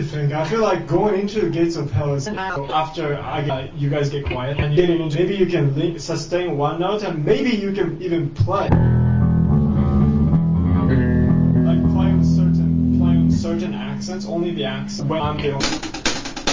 think. I feel like going into the gates of hell is after you guys get quiet and getting into, maybe you can sustain one note and maybe you can even play. Like play on certain accents, only the accent when I'm the only